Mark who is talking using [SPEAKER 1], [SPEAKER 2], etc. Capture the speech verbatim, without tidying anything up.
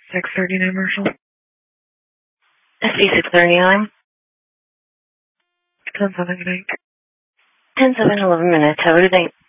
[SPEAKER 1] six thirty-nine, Marshall.
[SPEAKER 2] S D six thirty-nine.
[SPEAKER 1] ten seven, good night.
[SPEAKER 2] ten seven, eleven minutes. Have a good night.